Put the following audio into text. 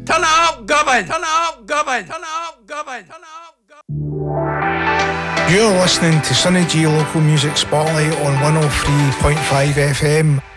Turn it up, Gavin. Turn it up, Gavin. Turn it up, Gavin. Turn it up, Gavin. You're listening to Sunny G Local Music Spotlight on 103.5 FM.